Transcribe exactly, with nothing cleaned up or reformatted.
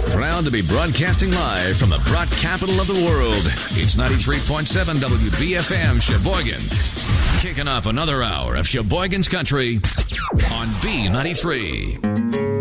Proud to be broadcasting live from the Brat capital of the world. It's ninety-three point seven W B F M Sheboygan. Kicking off another hour of Sheboygan's Country on B ninety-three.